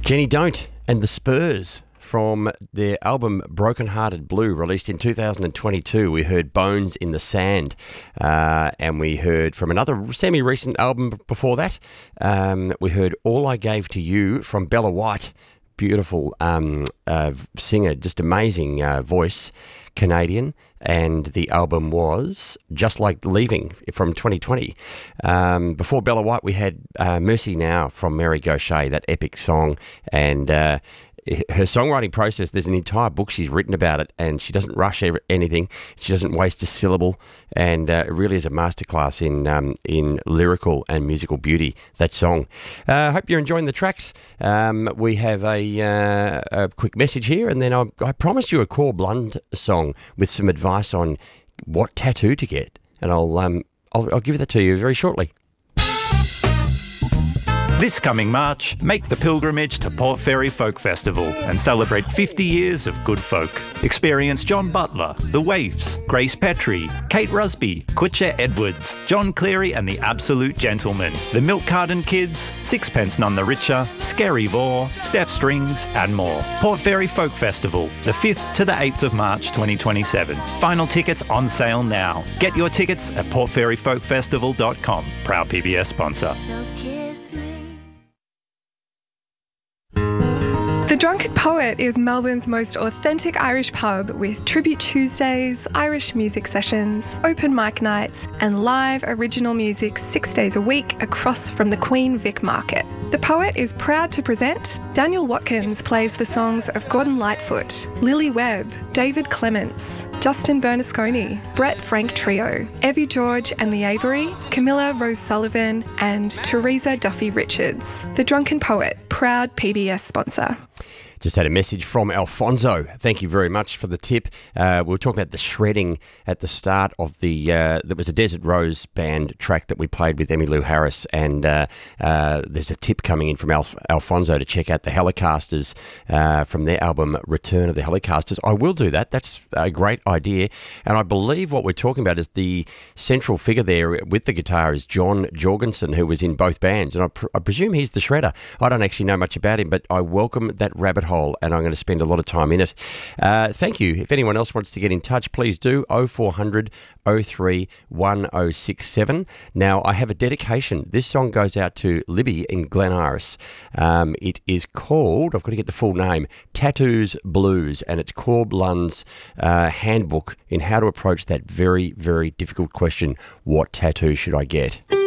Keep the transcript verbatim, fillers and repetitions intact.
Jenny Don't and the Spurs from their album Broken Hearted Blue, released in two thousand twenty-two. We heard Bones in the Sand, uh, and we heard from another semi-recent album before that, um, we heard All I Gave to You from Bella White. Beautiful um, uh, singer, just amazing uh, voice, Canadian, and the album was Just Like Leaving from twenty twenty. Um, before Bella White, we had uh, Mercy Now from Mary Gauthier, that epic song, and uh, her songwriting process, there's an entire book she's written about it, and she doesn't rush anything. She doesn't waste a syllable, and uh, it really is a masterclass in um, in lyrical and musical beauty, that song. I uh, hope you're enjoying the tracks. Um, we have a, uh, a quick message here, and then I, I promised you a Core Blund song with some advice on what tattoo to get, and I'll um I'll, I'll give that to you very shortly. This coming March, make the pilgrimage to Port Fairy Folk Festival and celebrate fifty years of good folk. Experience John Butler, The Waifs, Grace Petrie, Kate Rusby, Kutcher Edwards, John Cleary and the Absolute Gentlemen, The Milk Carton Kids, Sixpence None the Richer, Scary Vore, Steph Strings and more. Port Fairy Folk Festival, the fifth to the eighth of March twenty twenty-seven. Final tickets on sale now. Get your tickets at port fairy folk festival dot com. Proud P B S sponsor. So kiss me. The Drunken Poet is Melbourne's most authentic Irish pub with Tribute Tuesdays, Irish music sessions, open mic nights and live original music six days a week across from the Queen Vic Market. The Poet is proud to present Daniel Watkins plays the songs of Gordon Lightfoot, Lily Webb, David Clements, Justin Bernasconi, Brett Frank Trio, Evie George and the Avery, Camilla Rose Sullivan and Teresa Duffy Richards. The Drunken Poet, proud P B S sponsor. Just had a message from Alfonso. Thank you very much for the tip. Uh, we were talking about the shredding at the start of the, uh, there was a Desert Rose band track that we played with Emmylou Harris, and uh, uh, there's a tip coming in from Alf- Alfonso to check out the Helicasters uh, from their album Return of the Helicasters. I will do that. That's a great idea. And I believe what we're talking about is the central figure there with the guitar is John Jorgensen, who was in both bands. And I, pr- I presume he's the shredder. I don't actually know much about him, but I welcome that rabbit hole, and I'm going to spend a lot of time in it. Uh, thank you. If anyone else wants to get in touch, please do. oh four hundred oh three one oh six seven. Now, I have a dedication. This song goes out to Libby in Glen Iris. Um, it is called, I've got to get the full name, Tattoos Blues, and it's Core Blund's uh, handbook in how to approach that very, very difficult question, what tattoo should I get?